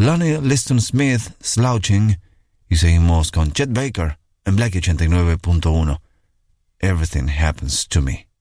Lonnie Liston Smith, Slouching, y seguimos con Chet Baker en Black 89.1. Everything Happens to Me.